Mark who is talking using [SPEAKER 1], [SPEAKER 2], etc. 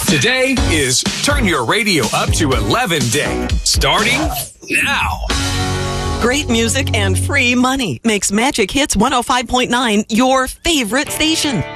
[SPEAKER 1] Today is Turn Your Radio Up to 11 Day, starting now.
[SPEAKER 2] Great music and free money makes Magic Hits 105.9 your favorite station.